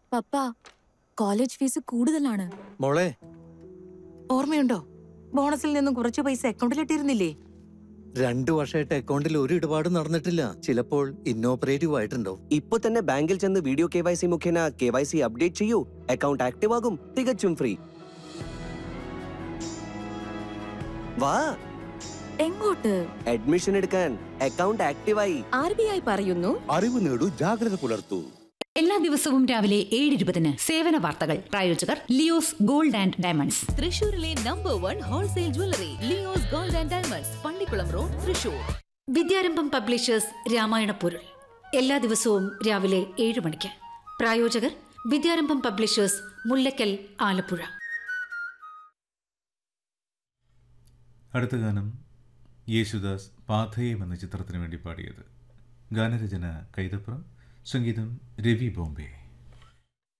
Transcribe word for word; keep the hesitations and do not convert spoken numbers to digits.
പപ്പ, college fees കൂടുതലാണ്. മോളെ, ഓർമ്മയുണ്ടോ? ബോണസിൽ നിന്നും കുറച്ച് പൈസ അക്കൗണ്ടിലിട്ടിരുന്നില്ലേ? രണ്ടു വർഷമായിട്ട് അക്കൗണ്ടിൽ ഒരു ഇടപാടും നടന്നിട്ടില്ല. ചിലപ്പോൾ ഇന്നോപ്പറേറ്റീവ് ആയിട്ടുണ്ടോ? ഇപ്പൊ തന്നെ ബാങ്കിൽ ചെന്ന് വീഡിയോ കെ വൈ സി മുഖേന കെ വൈ സി അപ്ഡേറ്റ് ചെയ്യൂ. അക്കൗണ്ട് ആക്റ്റീവ് ആകും, തികച്ചും ഫ്രീ. വാ, എങ്ങോട്ട്? അഡ്മിഷൻ എടുക്കാൻ. അക്കൗണ്ട് ആക്റ്റീവായി. ആർ ബി ഐ പറയുന്നു, അറിവ് നേടൂ, ജാഗ്രത പുലർത്തൂ. എല്ലാ ദിവസവും രാവിലെ ഏഴ് ഇരുപതിന് സേവന വാർത്തകൾ. പ്രായോജകർ ലിയോസ് ഗോൾഡ് ആൻഡ് ഡയമണ്ട്സ്, തൃശൂരിലെ number one wholesale jewellery Leo's gold and diamonds, Pallikkulam road, Thrissur. Vidyarambham publishers Ramayana പൊരുൾ എല്ലാ ദിവസവും രാവിലെ ഏഴ് മണിക്ക്. പ്രായോജകർ വിദ്യാരംഭം പബ്ലിഷേഴ്സ്, മുല്ലക്കൽ, ആലപ്പുഴ. അടുത്ത ഗാനം യേശുദാസ് പാഥേയം എന്ന ചിത്രത്തിന് വേണ്ടി പാടിയത്. ഗാനരചന കൈതപ്രം, സംഗീതം രവി ബോംബെ.